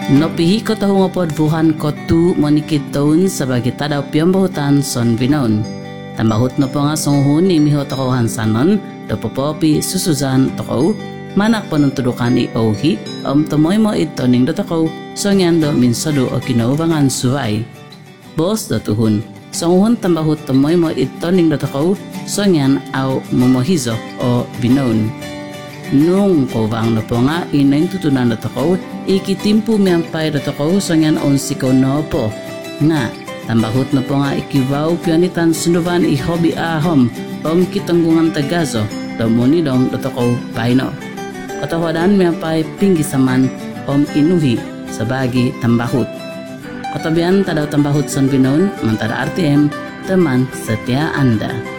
Nopihi ko tahu ngopod buhan ko tu monikit taon sebagai tadaw piyambahutan son binon. Tambahut no po nga songhun ni miho toko hansanon do popopi susuzan toko manak penuntudukan i ohi tomoy mo itoning do toko songyan do minsado o kinaubangan suway. Bos do tuhun songhun tambahut tomoy mo itoning do toko songyan au momohizo o binon. Nung kovang no po nga inayin tutunan do toko ikitimpu miampay do toko songyan on siko no po nga tambahut no po nga ikiwaw pianitan sunduban i hobi ahom kitanggungan tagazo do monidong do toko paino katawadan miampay pinggisaman inuhi sabagi tambahut katabian tadaw tambahut son binon mantada RTM teman setia Anda.